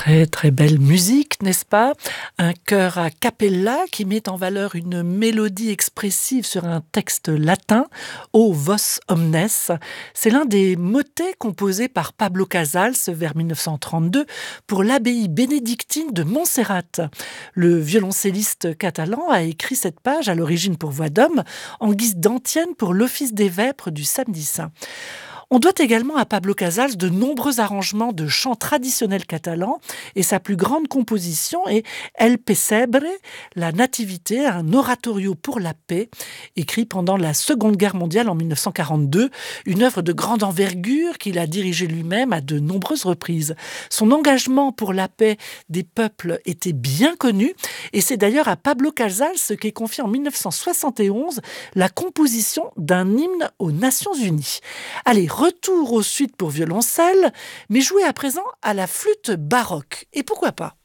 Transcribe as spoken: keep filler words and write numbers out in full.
Très, très belle musique, n'est-ce pas? Un chœur a cappella qui met en valeur une mélodie expressive sur un texte latin, O Vos Omnes. C'est l'un des motets composés par Pablo Casals vers mille neuf cent trente-deux pour l'abbaye bénédictine de Montserrat. Le violoncelliste catalan a écrit cette page à l'origine pour voix d'homme en guise d'antienne pour l'office des vêpres du Samedi Saint. On doit également à Pablo Casals de nombreux arrangements de chants traditionnels catalans et sa plus grande composition est El Pessebre, la Nativité, un oratorio pour la paix, écrit pendant la Seconde Guerre mondiale en mille neuf cent quarante-deux, une œuvre de grande envergure qu'il a dirigée lui-même à de nombreuses reprises. Son engagement pour la paix des peuples était bien connu et c'est d'ailleurs à Pablo Casals qu'est confié en mille neuf cent soixante et onze la composition d'un hymne aux Nations Unies. Allez, retour aux suites pour violoncelle, mais joué à présent à la flûte baroque. Et pourquoi pas?